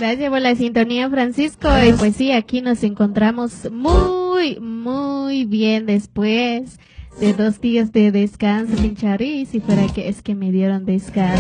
Gracias por la sintonía, Francisco. Y pues sí, aquí nos encontramos muy bien después de 2 días de descanso, Pinchari. Si fuera que es que me dieron descanso.